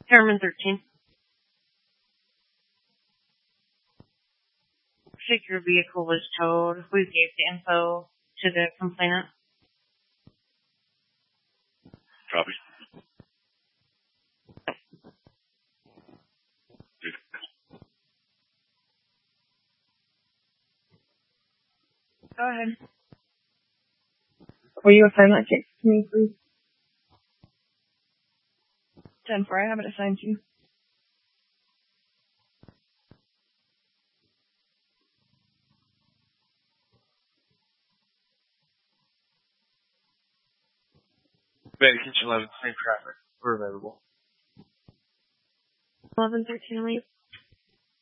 Termin 13. Your vehicle was towed. We gave the info to the complainant. Copy. Go ahead. Will you assign that case to me, please? 10-4, I have it assigned to you. Betty, Kitchen 11, same traffic. We're available. 11-13, leave.